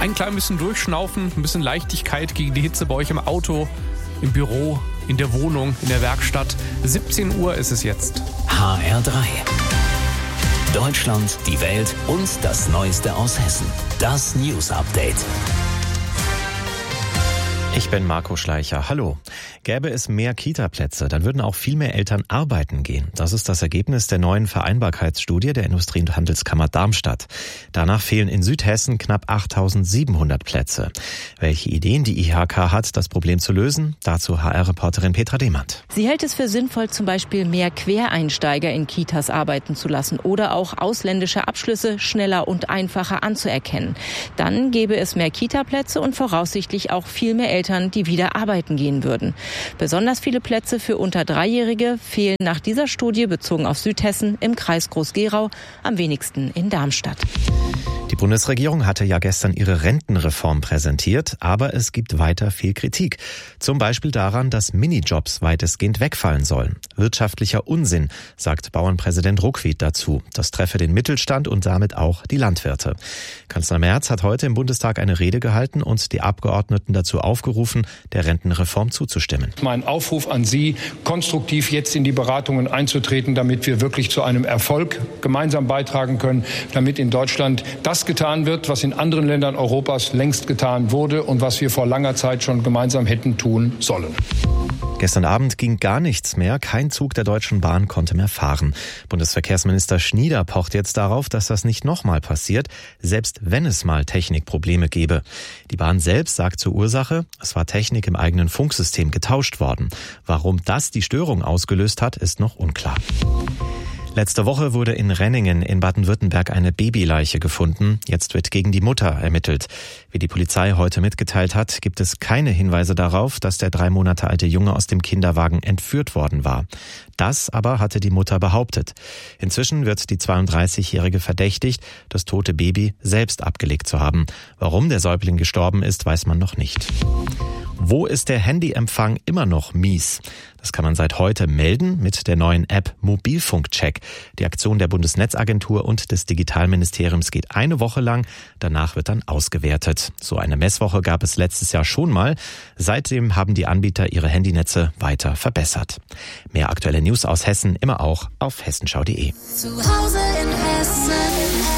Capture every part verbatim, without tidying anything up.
Ein klein bisschen durchschnaufen, ein bisschen Leichtigkeit gegen die Hitze bei euch im Auto, im Büro, in der Wohnung, in der Werkstatt. siebzehn Uhr ist es jetzt. H R drei. Deutschland, die Welt und das Neueste aus Hessen. Das News Update. Ich bin Marco Schleicher. Hallo. Gäbe es mehr Kita-Plätze, dann würden auch viel mehr Eltern arbeiten gehen. Das ist das Ergebnis der neuen Vereinbarkeitsstudie der Industrie- und Handelskammer Darmstadt. Danach fehlen in Südhessen knapp achttausendsiebenhundert Plätze. Welche Ideen die I H K hat, das Problem zu lösen? Dazu H R-Reporterin Petra Demand. Sie hält es für sinnvoll, zum Beispiel mehr Quereinsteiger in Kitas arbeiten zu lassen oder auch ausländische Abschlüsse schneller und einfacher anzuerkennen. Dann gäbe es mehr Kita-Plätze und voraussichtlich auch viel mehr Eltern, die wieder arbeiten gehen würden. Besonders viele Plätze für unter Dreijährige fehlen nach dieser Studie bezogen auf Südhessen im Kreis Groß-Gerau, am wenigsten in Darmstadt. Die Bundesregierung hatte ja gestern ihre Rentenreform präsentiert, aber es gibt weiter viel Kritik. Zum Beispiel daran, dass Minijobs weitestgehend wegfallen sollen. Wirtschaftlicher Unsinn, sagt Bauernpräsident Ruckwied dazu. Das treffe den Mittelstand und damit auch die Landwirte. Kanzler Merz hat heute im Bundestag eine Rede gehalten und die Abgeordneten dazu aufgerufen, der Rentenreform zuzustimmen. Mein Aufruf an Sie, konstruktiv jetzt in die Beratungen einzutreten, damit wir wirklich zu einem Erfolg gemeinsam beitragen können, damit in Deutschland das getan wird, was in anderen Ländern Europas längst getan wurde und was wir vor langer Zeit schon gemeinsam hätten tun sollen. Gestern Abend ging gar nichts mehr. Kein Zug der Deutschen Bahn konnte mehr fahren. Bundesverkehrsminister Schnieder pocht jetzt darauf, dass das nicht nochmal passiert, selbst wenn es mal Technikprobleme gäbe. Die Bahn selbst sagt zur Ursache, es war Technik im eigenen Funksystem getauscht worden. Warum das die Störung ausgelöst hat, ist noch unklar. Letzte Woche wurde in Renningen in Baden-Württemberg eine Babyleiche gefunden. Jetzt wird gegen die Mutter ermittelt. Wie die Polizei heute mitgeteilt hat, gibt es keine Hinweise darauf, dass der drei Monate alte Junge aus dem Kinderwagen entführt worden war. Das aber hatte die Mutter behauptet. Inzwischen wird die zweiunddreißigjährige verdächtigt, das tote Baby selbst abgelegt zu haben. Warum der Säugling gestorben ist, weiß man noch nicht. Wo ist der Handyempfang immer noch mies? Das kann man seit heute melden mit der neuen App Mobilfunkcheck. Die Aktion der Bundesnetzagentur und des Digitalministeriums geht eine Woche lang. Danach wird dann ausgewertet. So eine Messwoche gab es letztes Jahr schon mal. Seitdem haben die Anbieter ihre Handynetze weiter verbessert. Mehr aktuelle News aus Hessen immer auch auf hessenschau punkt de. Zu Hause in Hessen.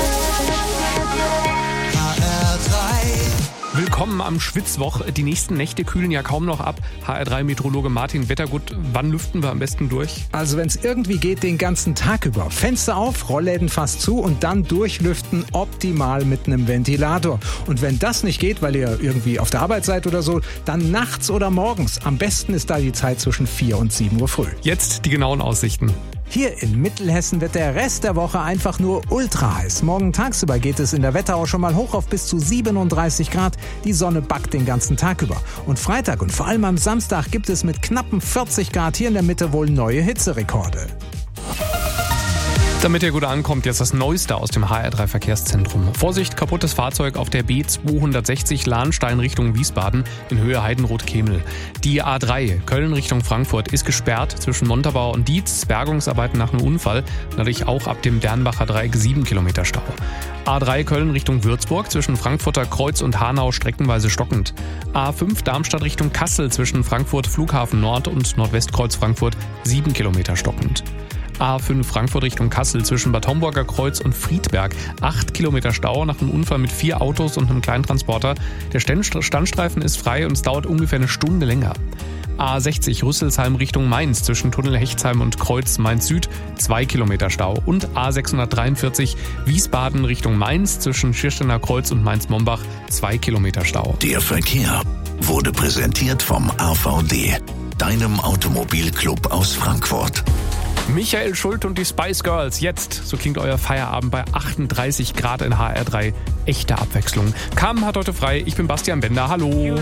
Willkommen am Schwitzwoch. Die nächsten Nächte kühlen ja kaum noch ab. H R drei Meteorologe Martin Wettergut, wann lüften wir am besten durch? Also wenn es irgendwie geht, den ganzen Tag über. Fenster auf, Rollläden fast zu und dann durchlüften, optimal mit einem Ventilator. Und wenn das nicht geht, weil ihr irgendwie auf der Arbeit seid oder so, dann nachts oder morgens. Am besten ist da die Zeit zwischen vier und sieben Uhr früh. Jetzt die genauen Aussichten. Hier in Mittelhessen wird der Rest der Woche einfach nur ultra heiß. Morgen tagsüber geht es in der Wetterau schon mal hoch auf bis zu siebenunddreißig Grad. Die Sonne backt den ganzen Tag über. Und Freitag und vor allem am Samstag gibt es mit knappen vierzig Grad hier in der Mitte wohl neue Hitzerekorde. Damit ihr gut ankommt, jetzt das Neueste aus dem H R drei Verkehrszentrum. Vorsicht, kaputtes Fahrzeug auf der B zweihundertsechzig Lahnstein Richtung Wiesbaden in Höhe Heidenroth-Kemel. Die A drei Köln Richtung Frankfurt ist gesperrt zwischen Montabaur und Dietz. Bergungsarbeiten nach einem Unfall. Dadurch auch ab dem Dernbacher Dreieck sieben Kilometer Stau. A drei Köln Richtung Würzburg zwischen Frankfurter Kreuz und Hanau streckenweise stockend. A fünf Darmstadt Richtung Kassel zwischen Frankfurt Flughafen Nord und Nordwestkreuz Frankfurt sieben Kilometer stockend. A fünf Frankfurt Richtung Kassel zwischen Bad Homburger Kreuz und Friedberg. acht Kilometer Stau nach einem Unfall mit vier Autos und einem Kleintransporter. Der Standstreifen ist frei und es dauert ungefähr eine Stunde länger. A sechzig Rüsselsheim Richtung Mainz zwischen Tunnel Hechtsheim und Kreuz Mainz Süd. zwei Kilometer Stau. Und A sechshundertdreiundvierzig Wiesbaden Richtung Mainz zwischen Schirstener Kreuz und Mainz-Mombach. zwei Kilometer Stau. Der Verkehr wurde präsentiert vom A V D, deinem Automobilclub aus Frankfurt. Michael Schult und die Spice Girls. Jetzt, so klingt euer Feierabend bei achtunddreißig Grad in H R drei. Echte Abwechslung. Carmen hat heute frei. Ich bin Bastian Bender. Hallo.